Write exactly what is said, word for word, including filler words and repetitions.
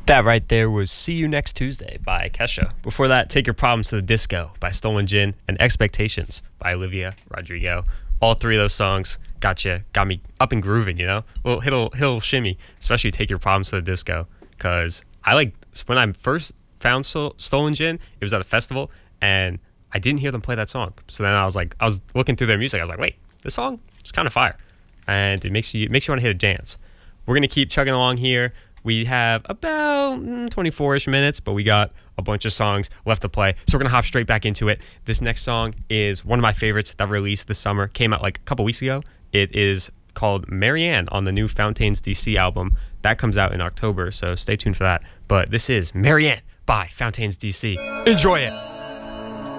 That right there was See You Next Tuesday by Kesha. Before that, Take Your Problems to the Disco by Stolen Gin and Expectations by Olivia Rodrigo. All three of those songs got you, got me up and grooving, you know? Well, hit'll, hit'll shimmy, especially Take Your Problems to the Disco, because I like, when I first found Sto- Stolen Gin, it was at a festival, and I didn't hear them play that song. So then I was like, I was looking through their music, I was like, wait, this song is kind of fire. And it makes you, it makes you want to hit a dance. We're going to keep chugging along here. We have about twenty-four-ish minutes, but we got a bunch of songs left to play. So we're going to hop straight back into it. This next song is one of my favorites that released this summer. Came out like a couple weeks ago. It is called Marianne on the new Fountains D C album. That comes out in October, so stay tuned for that. But this is Marianne by Fountains D C. Enjoy it.